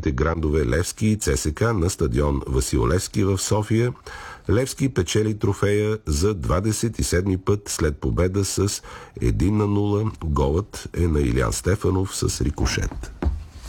българските грандове Левски и ЦСК на стадион Васил Левски в София. Левски печели трофея за 27-ми път след победа с 1-0. Голът е на Илиян Стефанов с рикошет.